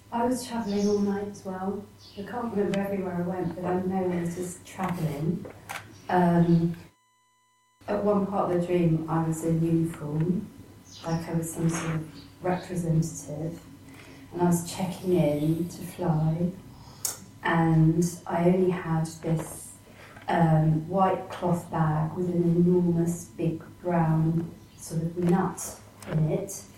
I was travelling all night as well. I can't remember everywhere I went, but I know I was just travelling. At one part of the dream, I was in uniform, like I was some sort of representative, and I was checking in to fly, and I only had this white cloth bag with an enormous big brown sort of nut in it,